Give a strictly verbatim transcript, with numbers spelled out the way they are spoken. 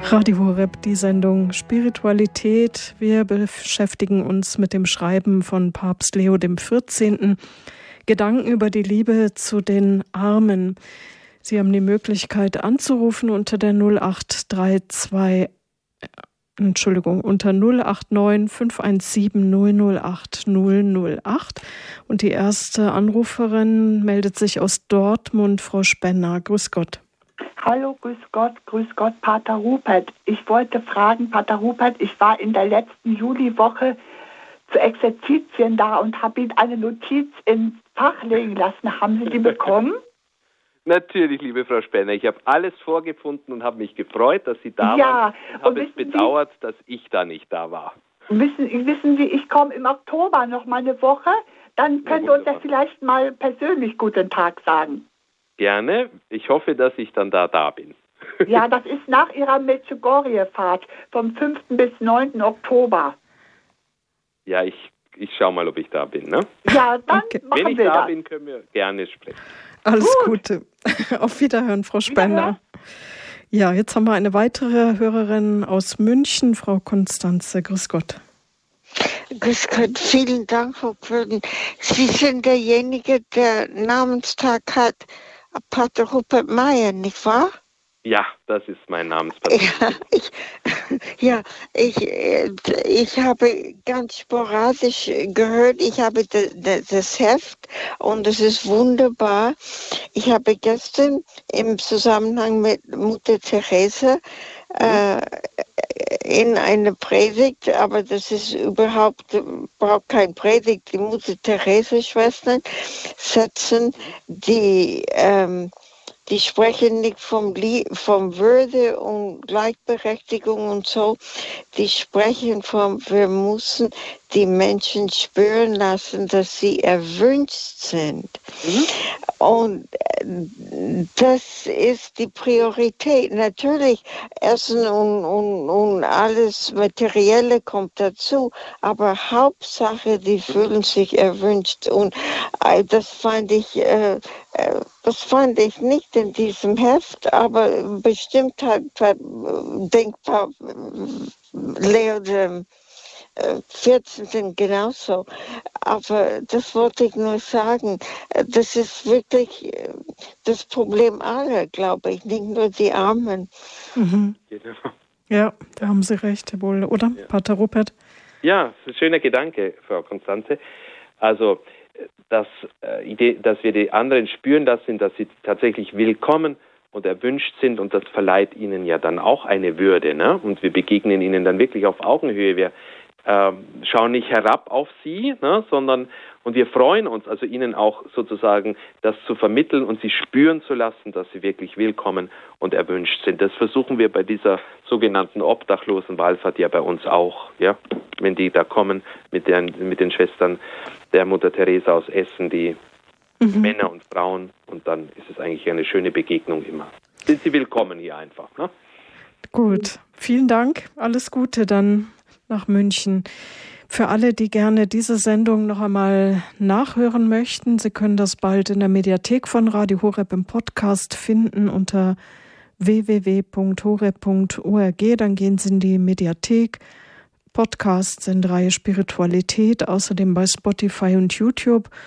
Radio Horeb, die Sendung Spiritualität. Wir beschäftigen uns mit dem Schreiben von Papst Leo der vierzehnte. Gedanken über die Liebe zu den Armen. Sie haben die Möglichkeit anzurufen unter der null acht drei zwei, Entschuldigung, unter null acht neun fünf eins sieben null null acht null null acht. Und die erste Anruferin meldet sich aus Dortmund, Frau Spenner. Grüß Gott. Hallo, grüß Gott, grüß Gott, Pater Rupert. Ich wollte fragen, Pater Rupert, ich war in der letzten Juliwoche zu Exerzitien da und habe Ihnen eine Notiz ins Fach legen lassen. Haben Sie die bekommen? Natürlich, liebe Frau Spenner. Ich habe alles vorgefunden und habe mich gefreut, dass Sie da ja, waren. Ich habe es bedauert, Sie, dass ich da nicht da war. Wissen, wissen Sie, ich komme im Oktober noch mal eine Woche. Dann können Sie uns ja vielleicht mal persönlich guten Tag sagen. Gerne. Ich hoffe, dass ich dann da da bin. Ja, das ist nach Ihrer Medjugorje-Fahrt vom fünften bis neunten Oktober. Ja, ich, ich schaue mal, ob ich da bin. Ne? Ja, dann okay. machen Wenn ich wir da das. bin, können wir gerne sprechen. Alles Gut. Gute. Auf Wiederhören, Frau Spenner. Wiederhören. Ja, jetzt haben wir eine weitere Hörerin aus München, Frau Konstanze. Grüß Gott. Grüß Gott, vielen Dank, Frau Quirden. Sie sind derjenige, der Namenstag hat, Pater Rupert Meyer, nicht wahr? Ja, das ist mein Namenspapier. Ja, ich, ja ich, ich habe ganz sporadisch gehört, ich habe das Heft und es ist wunderbar. Ich habe gestern im Zusammenhang mit Mutter Teresa äh, in eine Predigt, aber das ist überhaupt, braucht kein Predigt, die Mutter Teresa-Schwestern setzen die ähm, Die sprechen nicht vom, vom Würde und Gleichberechtigung und so. Die sprechen vom, wir müssen die Menschen spüren lassen, dass sie erwünscht sind. Mhm. Und das ist die Priorität. Natürlich, Essen und, und, und alles Materielle kommt dazu, aber Hauptsache, die fühlen sich erwünscht. Und äh, das fand ich, äh, äh, das fand ich nicht in diesem Heft, aber bestimmt hat, hat denkbar Leo der vierzehnte genauso. Aber das wollte ich nur sagen. Das ist wirklich das Problem aller, glaube ich, nicht nur die Armen. Mhm. Genau. Ja, da haben Sie recht, wohl, oder, ja. Pater Rupert? Ja, das ist ein schöner Gedanke, Frau Konstanze. Also, dass, äh, Idee, dass wir die anderen spüren lassen, dass sie tatsächlich willkommen und erwünscht sind, und das verleiht ihnen ja dann auch eine Würde, ne? Und wir begegnen ihnen dann wirklich auf Augenhöhe. Wir äh, schauen nicht herab auf sie, ne? Sondern, und wir freuen uns, also ihnen auch sozusagen das zu vermitteln und sie spüren zu lassen, dass sie wirklich willkommen und erwünscht sind. Das versuchen wir bei dieser sogenannten Obdachlosenwallfahrt ja bei uns auch, ja? Wenn die da kommen mit den, mit den Schwestern der Mutter Teresa aus Essen, die mhm. Männer und Frauen, und dann ist es eigentlich eine schöne Begegnung immer. Sind sie willkommen hier einfach, ne? Gut, vielen Dank, alles Gute dann nach München. Für alle, die gerne diese Sendung noch einmal nachhören möchten, Sie können das bald in der Mediathek von Radio Horeb im Podcast finden unter w w w punkt horeb punkt org. Dann gehen Sie in die Mediathek. Podcasts in Reihe Spiritualität, außerdem bei Spotify und YouTube.